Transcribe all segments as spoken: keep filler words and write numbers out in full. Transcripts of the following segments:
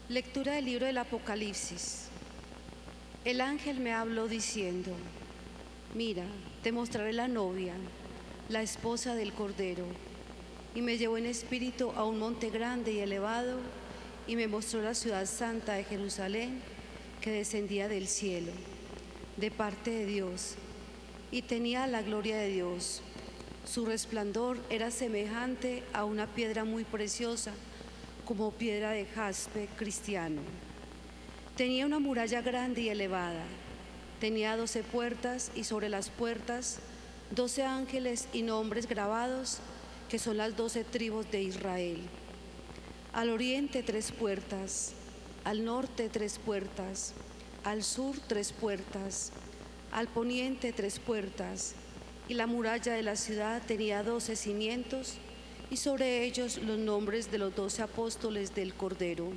Lectura del libro del Apocalipsis. El ángel me habló diciendo: mira, te mostraré la novia, la esposa del Cordero. Y me llevó en espíritu a un monte grande y elevado, y me mostró la ciudad santa de Jerusalén, que descendía del cielo, de parte de Dios, y tenía la gloria de Dios. Su resplandor era semejante a una piedra muy preciosa, como piedra de jaspe cristiano. Tenía una muralla grande y elevada. Tenía doce puertas, y sobre las puertas doce ángeles y nombres grabados, que son las doce tribus de Israel. Al oriente tres puertas, al norte tres puertas, al sur tres puertas, al poniente tres puertas, y la muralla de la ciudad tenía doce cimientos, y sobre ellos los nombres de los doce apóstoles del Cordero.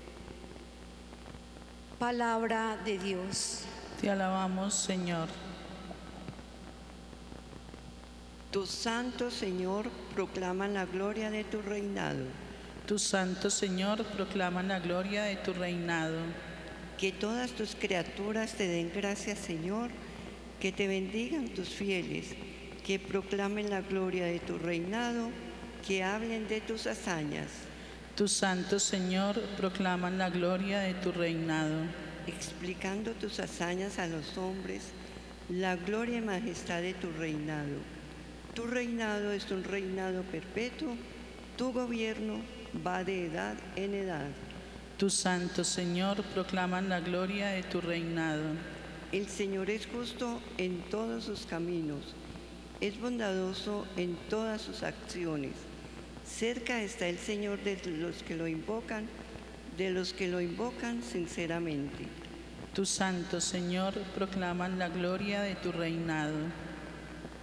Palabra de Dios. Te alabamos, Señor. Tus santos, Señor, proclaman la gloria de tu reinado. Tus santos, Señor, proclaman la gloria de tu reinado. Que todas tus criaturas te den gracias, Señor, que te bendigan tus fieles, que proclamen la gloria de tu reinado, que hablen de tus hazañas. Tus santos, Señor, proclaman la gloria de tu reinado. Explicando tus hazañas a los hombres, la gloria y majestad de tu reinado. Tu reinado es un reinado perpetuo, tu gobierno va de edad en edad. Tus santos, Señor, proclaman la gloria de tu reinado. El Señor es justo en todos sus caminos, es bondadoso en todas sus acciones. Cerca está el Señor de los que lo invocan, de los que lo invocan sinceramente. Tus santos, Señor, proclaman la gloria de tu reinado.